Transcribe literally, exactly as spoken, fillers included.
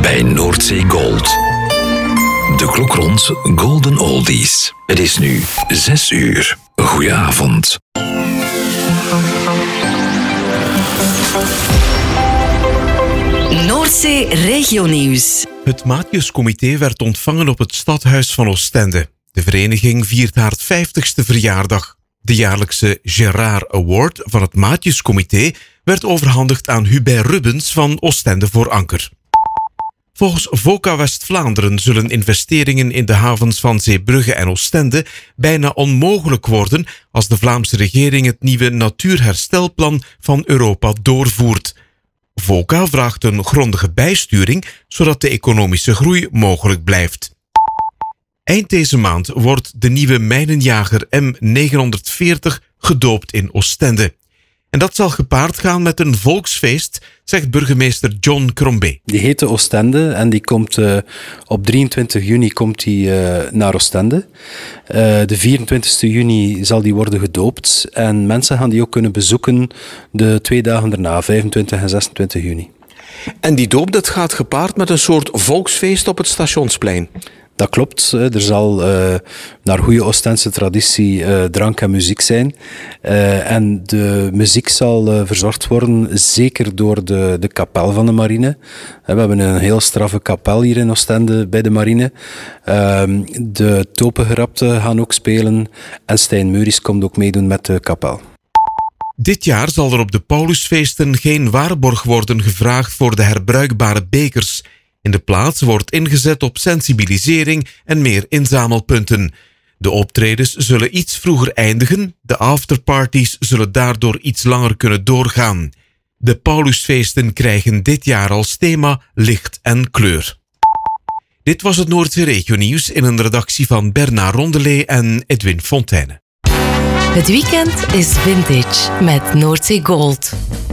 bij Noordzee Gold. De klok rond Golden Oldies. Het is nu zes uur. Goedenavond. Noordzee Regionieuws. Het Maatjescomité werd ontvangen op het stadhuis van Oostende. De vereniging viert haar vijftigste verjaardag. De jaarlijkse Gerard Award van het Maatjescomité werd overhandigd aan Hubert Rubens van Oostende voor Anker. Volgens VOCA West-Vlaanderen zullen investeringen in de havens van Zeebrugge en Oostende bijna onmogelijk worden als de Vlaamse regering het nieuwe natuurherstelplan van Europa doorvoert. VOCA vraagt een grondige bijsturing, zodat de economische groei mogelijk blijft. Eind deze maand wordt de nieuwe mijnenjager M negenhonderdveertig gedoopt in Oostende. En dat zal gepaard gaan met een volksfeest, zegt burgemeester John Crombé. Die heet Oostende en die komt uh, op drieëntwintig juni komt die, uh, naar Oostende. Uh, de vierentwintigste juni zal die worden gedoopt en mensen gaan die ook kunnen bezoeken de twee dagen daarna, vijfentwintig en zesentwintig juni. En die doop dat gaat gepaard met een soort volksfeest op het Stationsplein. Dat klopt. Er zal uh, naar goede Oostense traditie uh, drank en muziek zijn. Uh, en de muziek zal uh, verzorgd worden, zeker door de, de kapel van de marine. We hebben een heel straffe kapel hier in Oostende bij de marine. Uh, de topengerapten gaan ook spelen. En Stijn Meuris komt ook meedoen met de kapel. Dit jaar zal er op de Paulusfeesten geen waarborg worden gevraagd voor de herbruikbare bekers. In de plaats wordt ingezet op sensibilisering en meer inzamelpunten. De optredens zullen iets vroeger eindigen, de afterparties zullen daardoor iets langer kunnen doorgaan. De Paulusfeesten krijgen dit jaar als thema licht en kleur. Dit was het Noordzee Regionieuws in een redactie van Bernard Rondelet en Edwin Fontaine. Het weekend is vintage met Noordzee Gold.